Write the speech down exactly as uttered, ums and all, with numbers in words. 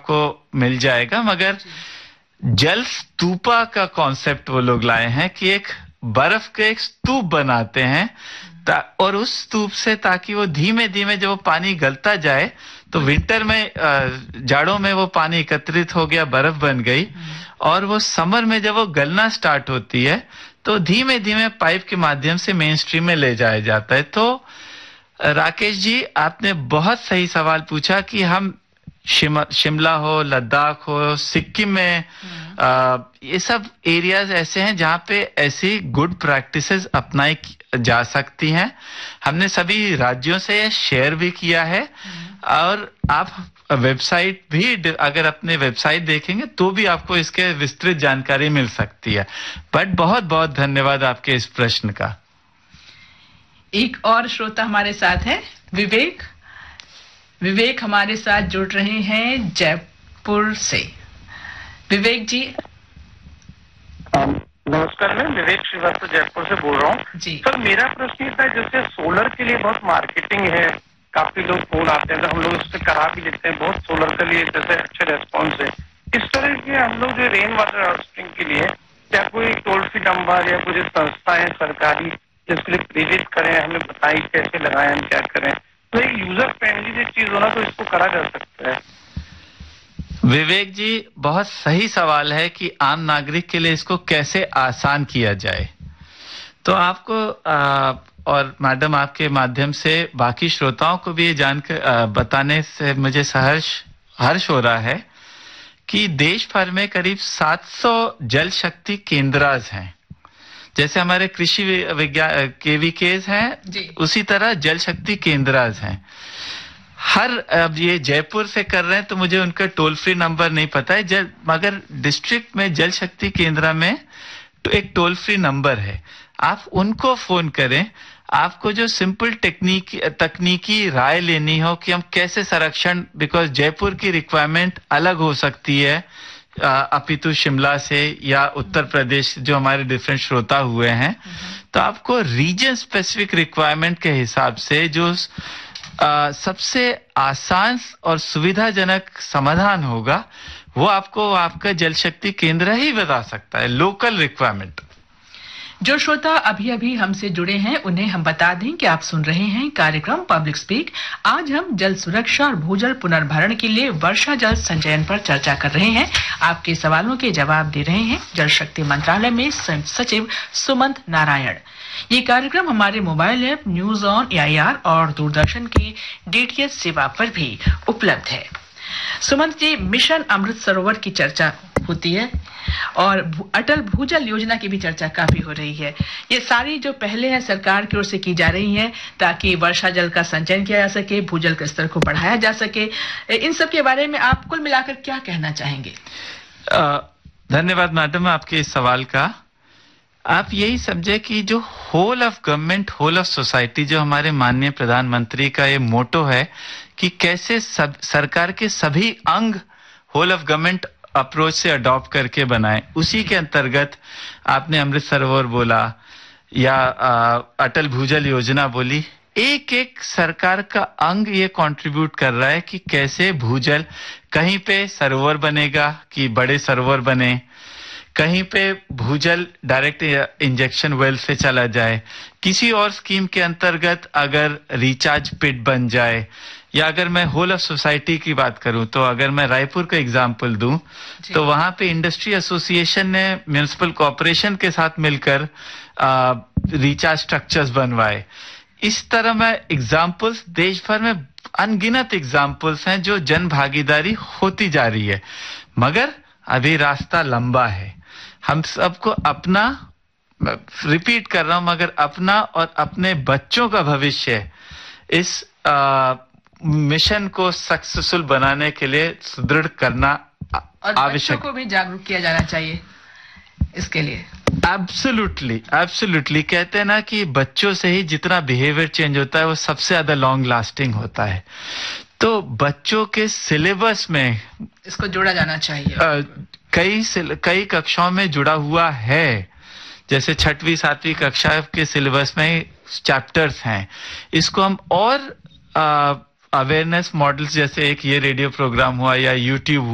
आपको मिल जाएगा, मगर जल स्तूपा का कॉन्सेप्ट वो लोग लाए हैं कि एक बर्फ के एक स्तूप बनाते हैं और उस स्तूप से ताकि वो धीमे धीमे जब वो पानी गलता जाए तो विंटर में जाड़ों में वो पानी एकत्रित हो गया, बर्फ बन गई, और वो समर में जब वो गलना स्टार्ट होती है तो धीमे धीमे पाइप के माध्यम से मेन स्ट्रीम में ले जाया जाता है। तो राकेश जी, आपने बहुत सही सवाल पूछा कि हम शिम, शिमला हो, लद्दाख हो, सिक्किम में आ, ये सब एरियाज ऐसे हैं जहां पे ऐसी गुड प्रैक्टिसेस अपनाई जा सकती हैं। हमने सभी राज्यों से ये शेयर भी किया है और आप वेबसाइट भी, अगर अपने वेबसाइट देखेंगे तो भी आपको इसके विस्तृत जानकारी मिल सकती है। बट बहुत बहुत धन्यवाद आपके इस प्रश्न का। एक और श्रोता हमारे साथ है, विवेक। विवेक हमारे साथ जुड़ रहे हैं जयपुर से। विवेक जी नमस्कार, मैं विवेक श्रीवास्तव जयपुर से बोल रहा हूँ जी। सर, मेरा प्रश्न ये था, जैसे सोलर के लिए बहुत मार्केटिंग है, काफी लोग फोन आते हैं तो हम लोग उससे करा भी लेते हैं, बहुत सोलर के लिए जैसे अच्छे रेस्पॉन्स है। इस तरह के हम लोग जो रेन वाटर हार्वेस्टिंग के लिए क्या कोई टोल फ्री नंबर या कुछ संस्था है सरकारी जिसके लिए प्रेरित करें, हमें बताएं कैसे लगाएं, क्या करें, तो एक यूजर फ्रेंडली जो चीज हो ना तो इसको करा जा सकता है। विवेक जी, बहुत सही सवाल है कि आम नागरिक के लिए इसको कैसे आसान किया जाए। तो आपको आ, और मैडम आपके माध्यम से बाकी श्रोताओं को भी ये जानकर बताने से मुझे सहर्ष हर्ष हो रहा है कि देश भर में करीब सात सौ जल शक्ति केंद्रास हैं। जैसे हमारे कृषि विज्ञान केवीकेज हैं, उसी तरह जल शक्ति केंद्रास हैं। हर, अब ये जयपुर से कर रहे हैं तो मुझे उनका टोल फ्री नंबर नहीं पता है, जल मगर डिस्ट्रिक्ट में जल शक्ति केंद्र में तो एक टोल फ्री नंबर है, आप उनको फोन करें। आपको जो सिंपल टेक्निक तकनीकी राय लेनी हो कि हम कैसे संरक्षण, बिकॉज जयपुर की रिक्वायरमेंट अलग हो सकती है अपितु शिमला से या उत्तर प्रदेश, जो हमारे डिफरेंट श्रोता हुए हैं, तो आपको रीजन स्पेसिफिक रिक्वायरमेंट के हिसाब से जो आ, सबसे आसान और सुविधाजनक समाधान होगा वो आपको आपका जल शक्ति केंद्र ही बता सकता है, लोकल रिक्वायरमेंट। जो श्रोता अभी अभी हमसे जुड़े हैं उन्हें हम बता दें कि आप सुन रहे हैं कार्यक्रम पब्लिक स्पीक। आज हम जल सुरक्षा और भूजल पुनर्भरण के लिए वर्षा जल संचयन पर चर्चा कर रहे हैं। आपके सवालों के जवाब दे रहे हैं जल शक्ति मंत्रालय में संयुक्त सचिव सुमंत नारायण। ये कार्यक्रम हमारे mobile app news on A I R और दूरदर्शन की डी टी एच सेवा पर भी उपलब्ध है। सुमंत जी, मिशन अमृत सरोवर की चर्चा होती है और अटल भूजल योजना की भी चर्चा काफी हो रही है। ये सारी जो पहले है सरकार की ओर से की जा रही है ताकि वर्षा जल का संचयन किया जा सके, भूजल के स्तर को बढ़ाया जा सके। इन सब के बारे में आप कुल मिलाकर क्या कहना चाहेंगे? धन्यवाद मैडम आपके इस सवाल का। आप यही समझे कि जो whole of government whole of society, जो हमारे माननीय प्रधानमंत्री का ये मोटो है कि कैसे सब सरकार के सभी अंग होल ऑफ गवर्नमेंट अप्रोच से अडॉप्ट करके बनाए, उसी के अंतर्गत आपने अमृत सरोवर बोला या आ, अटल भूजल योजना बोली। एक एक सरकार का अंग ये कंट्रीब्यूट कर रहा है कि कैसे भूजल, कहीं पे सरोवर बनेगा कि बड़े सरोवर बने, कहीं पे भूजल डायरेक्ट इंजेक्शन वेल से चला जाए, किसी और स्कीम के अंतर्गत अगर रिचार्ज पिट बन जाए, या अगर मैं होल ऑफ सोसाइटी की बात करूं तो अगर मैं रायपुर का एग्जांपल दूं तो वहां पे इंडस्ट्री एसोसिएशन ने म्युनिसिपल कॉर्पोरेशन के साथ मिलकर रिचार्ज स्ट्रक्चर्स बनवाए। इस तरह मैं एग्जांपल्स, देश भर में अनगिनत एग्जांपल्स हैं जो जन भागीदारी होती जा रही है, मगर अभी रास्ता लंबा है। हम सबको अपना, रिपीट कर रहा हूं, मगर अपना और अपने बच्चों का भविष्य इस आ, मिशन को सक्सेसफुल बनाने के लिए सुदृढ़ करना आवश्यक, को भी जागरूक किया जाना चाहिए इसके लिए। एब्सोल्युटली एब्सोल्युटली कहते हैं ना कि बच्चों से ही जितना बिहेवियर चेंज होता है वो सबसे ज्यादा लॉन्ग लास्टिंग होता है। तो बच्चों के सिलेबस में इसको जोड़ा जाना चाहिए। आ, कई कई कक्षाओं में जुड़ा हुआ है, जैसे छठवीं सातवीं कक्षा के सिलेबस में चैप्टर्स हैं। इसको हम और अवेयरनेस मॉडल्स, जैसे एक ये रेडियो प्रोग्राम हुआ या यूट्यूब